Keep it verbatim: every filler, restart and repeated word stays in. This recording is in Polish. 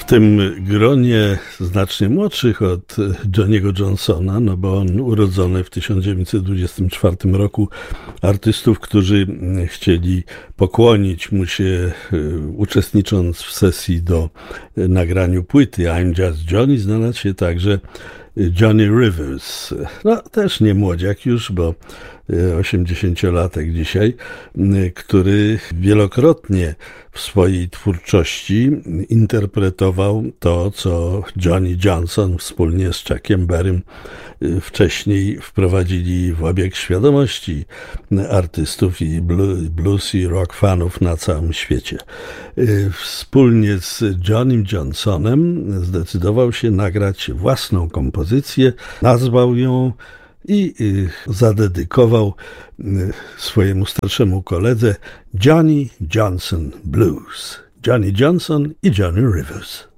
W tym gronie znacznie młodszych od Johnny'ego Johnsona, no bo on urodzony w tysiąc dziewięćset dwudziestym czwartym roku, artystów, którzy chcieli pokłonić mu się, uczestnicząc w sesji do nagraniu płyty I'm Just Johnny, znalazł się także Johnny Rivers. No też nie młodziak już, bo osiemdziesięciolatek dzisiaj, który wielokrotnie w swojej twórczości interpretował to, co Johnny Johnson wspólnie z Chuckiem Berrym wcześniej wprowadzili w obieg świadomości artystów i blues i rock fanów na całym świecie. Wspólnie z Johnnym Johnsonem zdecydował się nagrać własną kompozycję, nazwał ją i zadedykował swojemu starszemu koledze Johnny Johnson Blues. Johnny Johnson i Johnny Rivers.